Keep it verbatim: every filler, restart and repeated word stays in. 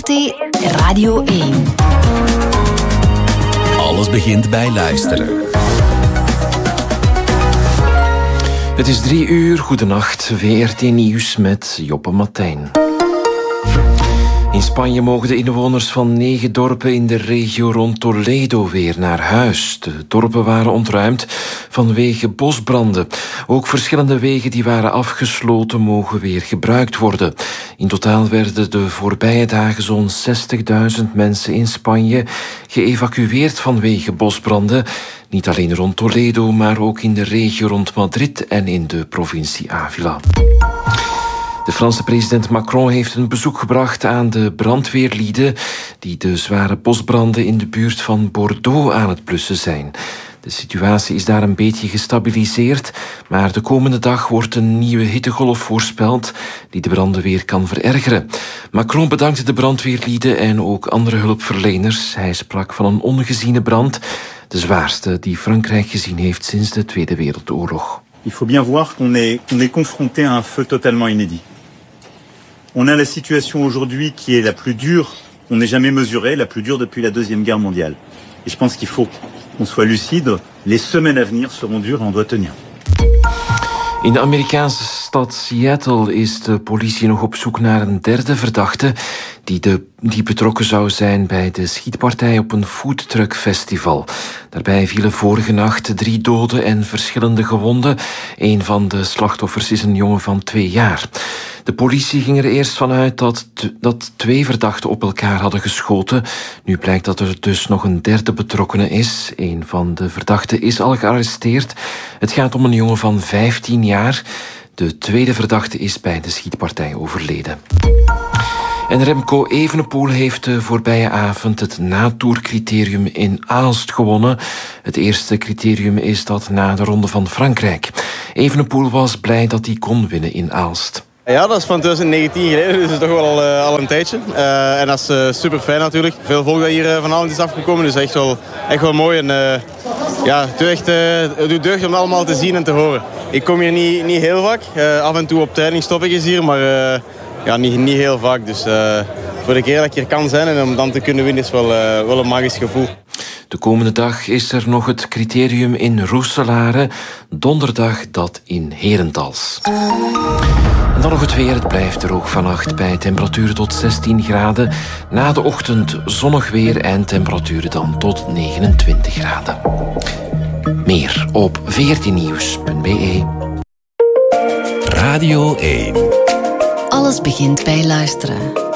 T Radio één. Alles begint bij luisteren. Het is drie uur, goedenacht, V R T Nieuws met Joppe Matijn. In Spanje mogen de inwoners van negen dorpen in de regio rond Toledo weer naar huis. De dorpen waren ontruimd vanwege bosbranden. Ook verschillende wegen die waren afgesloten mogen weer gebruikt worden. In totaal werden de voorbije dagen zo'n zestigduizend mensen in Spanje geëvacueerd vanwege bosbranden. Niet alleen rond Toledo, maar ook in de regio rond Madrid en in de provincie Ávila. De Franse president Macron heeft een bezoek gebracht aan de brandweerlieden die de zware bosbranden in de buurt van Bordeaux aan het blussen zijn. De situatie is daar een beetje gestabiliseerd, maar de komende dag wordt een nieuwe hittegolf voorspeld die de branden weer kan verergeren. Macron bedankte de brandweerlieden en ook andere hulpverleners. Hij sprak van een ongeziene brand, de zwaarste die Frankrijk gezien heeft sinds de Tweede Wereldoorlog. Il faut bien voir qu'on est, qu'on est confronté à un feu totalement inédit. On a la situation aujourd'hui qui est la plus dure qu'on n'ait jamais mesurée, la plus dure depuis la Deuxième Guerre mondiale. Et je pense qu'il faut qu'on soit lucide. Les semaines à venir seront dures et on doit tenir. In de Amerikaanse stad Seattle is de politie nog op zoek naar een derde verdachte die, de, die betrokken zou zijn bij de schietpartij op een foodtruckfestival. Daarbij vielen vorige nacht drie doden en verschillende gewonden. Een van de slachtoffers is een jongen van twee jaar. De politie ging er eerst vanuit dat, dat twee verdachten op elkaar hadden geschoten. Nu blijkt dat er dus nog een derde betrokkene is. Een van de verdachten is al gearresteerd. Het gaat om een jongen van vijftien jaar. De tweede verdachte is bij de schietpartij overleden. En Remco Evenepoel heeft de voorbije avond het natoercriterium in Aalst gewonnen. Het eerste criterium is dat na de Ronde van Frankrijk. Evenepoel was blij dat hij kon winnen in Aalst. Ja, dat is van twintig negentien geleden, dus dat is toch wel al, uh, al een tijdje. Uh, en dat is uh, super fijn natuurlijk. Veel volk dat hier uh, vanavond is afgekomen, dus echt wel, echt wel mooi. En uh, ja, het doet, echt, uh, het doet deugd om het allemaal te zien en te horen. Ik kom hier niet, niet heel vaak. Uh, af en toe op training stop ik eens hier, maar uh, ja, niet, niet heel vaak. Dus uh, voor de keer dat ik hier kan zijn en om dan te kunnen winnen is wel, uh, wel een magisch gevoel. De komende dag is er nog het criterium in Roeselare. Donderdag dat in Herentals. En dan nog het weer. Het blijft droog vannacht bij temperaturen tot zestien graden. Na de ochtend zonnig weer en temperaturen dan tot negenentwintig graden. Meer op v r t nieuws punt b e. Radio één. Alles begint bij luisteren.